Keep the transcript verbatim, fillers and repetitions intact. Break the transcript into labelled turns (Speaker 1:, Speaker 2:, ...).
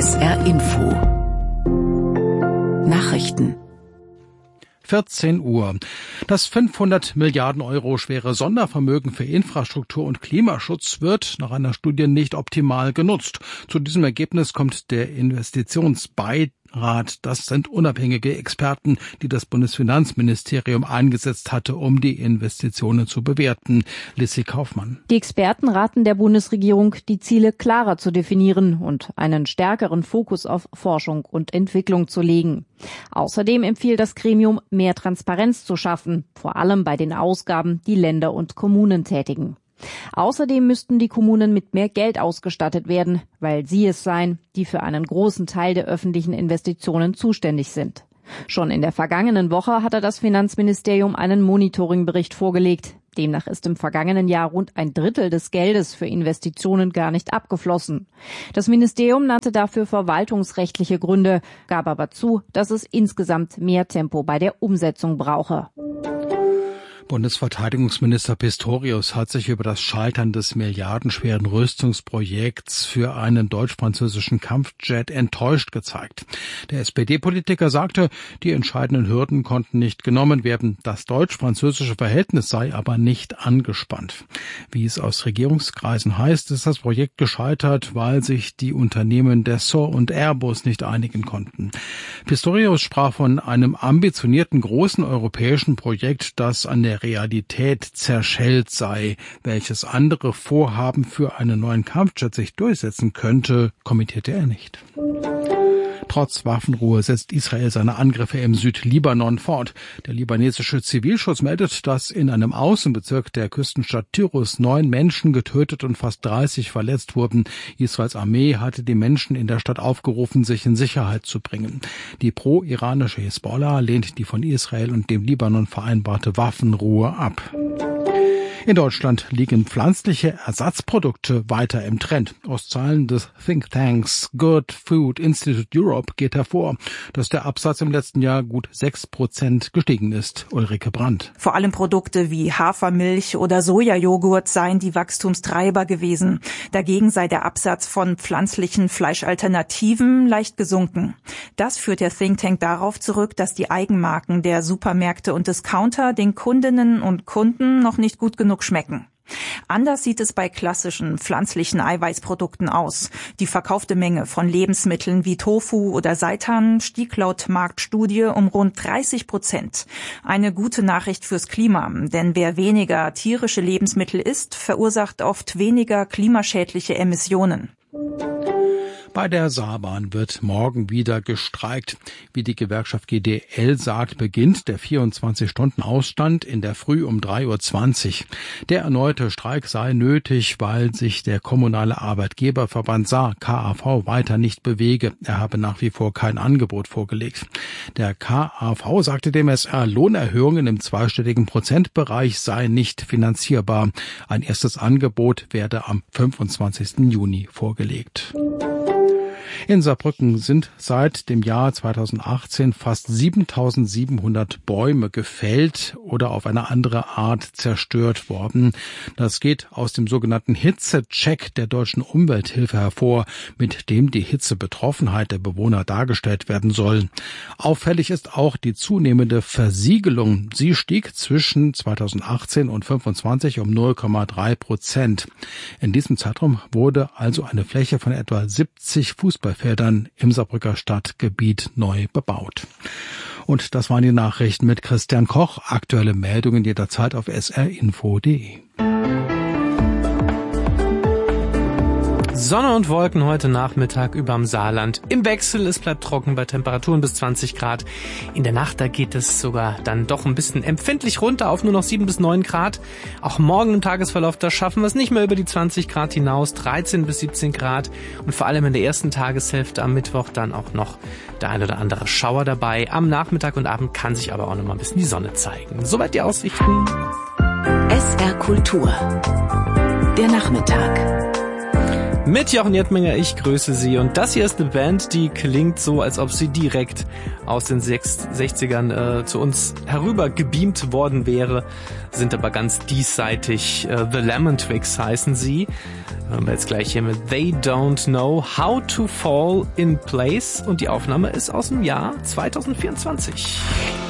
Speaker 1: S R Info Nachrichten
Speaker 2: vierzehn Uhr. Das fünfhundert Milliarden Euro schwere Sondervermögen für Infrastruktur und Klimaschutz wird nach einer Studie nicht optimal genutzt. Zu diesem Ergebnis kommt der Investitionsbeirat. Das sind unabhängige Experten, die das Bundesfinanzministerium eingesetzt hatte, um die Investitionen zu bewerten. Lissy Kaufmann.
Speaker 3: Die Experten raten der Bundesregierung, die Ziele klarer zu definieren und einen stärkeren Fokus auf Forschung und Entwicklung zu legen. Außerdem empfiehlt das Gremium, mehr Transparenz zu schaffen, vor allem bei den Ausgaben, die Länder und Kommunen tätigen. Außerdem müssten die Kommunen mit mehr Geld ausgestattet werden, weil sie es seien, die für einen großen Teil der öffentlichen Investitionen zuständig sind. Schon in der vergangenen Woche hatte das Finanzministerium einen Monitoringbericht vorgelegt. Demnach ist im vergangenen Jahr rund ein Drittel des Geldes für Investitionen gar nicht abgeflossen. Das Ministerium nannte dafür verwaltungsrechtliche Gründe, gab aber zu, dass es insgesamt mehr Tempo bei der Umsetzung brauche.
Speaker 2: Bundesverteidigungsminister Pistorius hat sich über das Scheitern des milliardenschweren Rüstungsprojekts für einen deutsch-französischen Kampfjet enttäuscht gezeigt. Der S P D-Politiker sagte, die entscheidenden Hürden konnten nicht genommen werden. Das deutsch-französische Verhältnis sei aber nicht angespannt. Wie es aus Regierungskreisen heißt, ist das Projekt gescheitert, weil sich die Unternehmen Dassault und Airbus nicht einigen konnten. Pistorius sprach von einem ambitionierten großen europäischen Projekt, das an der Realität zerschellt sei. Welches andere Vorhaben für einen neuen Kampfjet sich durchsetzen könnte, kommentierte er nicht. Trotz Waffenruhe setzt Israel seine Angriffe im Südlibanon fort. Der libanesische Zivilschutz meldet, dass in einem Außenbezirk der Küstenstadt Tyrus neun Menschen getötet und fast dreißig verletzt wurden. Israels Armee hatte die Menschen in der Stadt aufgerufen, sich in Sicherheit zu bringen. Die pro-iranische Hisbollah lehnt die von Israel und dem Libanon vereinbarte Waffenruhe ab. In Deutschland liegen pflanzliche Ersatzprodukte weiter im Trend. Aus Zahlen des Thinktanks Good Food Institute Europe geht hervor, dass der Absatz im letzten Jahr gut sechs Prozent gestiegen ist. Ulrike Brandt.
Speaker 4: Vor allem Produkte wie Hafermilch oder Sojajoghurt seien die Wachstumstreiber gewesen. Dagegen sei der Absatz von pflanzlichen Fleischalternativen leicht gesunken. Das führt der Thinktank darauf zurück, dass die Eigenmarken der Supermärkte und Discounter den Kundinnen und Kunden noch nicht gut genug schmecken. Anders sieht es bei klassischen pflanzlichen Eiweißprodukten aus. Die verkaufte Menge von Lebensmitteln wie Tofu oder Seitan stieg laut Marktstudie um rund dreißig Prozent. Eine gute Nachricht fürs Klima, denn wer weniger tierische Lebensmittel isst, verursacht oft weniger klimaschädliche Emissionen.
Speaker 2: Bei der Saarbahn wird morgen wieder gestreikt. Wie die Gewerkschaft G D L sagt, beginnt der vierundzwanzig-Stunden-Ausstand in der Früh um drei Uhr zwanzig. Der erneute Streik sei nötig, weil sich der kommunale Arbeitgeberverband Saar K A V weiter nicht bewege. Er habe nach wie vor kein Angebot vorgelegt. Der K A V sagte dem S R, Lohnerhöhungen im zweistelligen Prozentbereich seien nicht finanzierbar. Ein erstes Angebot werde am fünfundzwanzigsten Juni vorgelegt. In Saarbrücken sind seit dem Jahr zweitausendachtzehn fast siebentausendsiebenhundert Bäume gefällt oder auf eine andere Art zerstört worden. Das geht aus dem sogenannten Hitzecheck der Deutschen Umwelthilfe hervor, mit dem die Hitzebetroffenheit der Bewohner dargestellt werden soll. Auffällig ist auch die zunehmende Versiegelung. Sie stieg zwischen zweitausendachtzehn und fünfundzwanzig um null Komma drei Prozent. In diesem Zeitraum wurde also eine Fläche von etwa siebzig Fußballfeldern im Saarbrücker Stadtgebiet neu bebaut. Und das waren die Nachrichten mit Christian Koch. Aktuelle Meldungen jederzeit auf s r info punkt d e.
Speaker 5: Sonne und Wolken heute Nachmittag überm Saarland. Im Wechsel, es bleibt trocken bei Temperaturen bis zwanzig Grad. In der Nacht, da geht es sogar dann doch ein bisschen empfindlich runter auf nur noch sieben bis neun Grad. Auch morgen im Tagesverlauf, da schaffen wir es nicht mehr über die zwanzig Grad hinaus, dreizehn bis siebzehn Grad. Und vor allem in der ersten Tageshälfte am Mittwoch dann auch noch der ein oder andere Schauer dabei. Am Nachmittag und Abend kann sich aber auch noch mal ein bisschen die Sonne zeigen. Soweit die Aussichten.
Speaker 1: S R Kultur. Der Nachmittag.
Speaker 5: Mit Jochen Jettminger, ich grüße Sie. Und das hier ist eine Band, die klingt so, als ob sie direkt aus den sechzigern äh, zu uns herüber gebeamt worden wäre, sind aber ganz diesseitig. Äh, The Lemon Twigs heißen sie. Hören wir jetzt gleich hier mit They Don't Know How to Fall in Place. Und die Aufnahme ist aus dem Jahr zweitausendvierundzwanzig.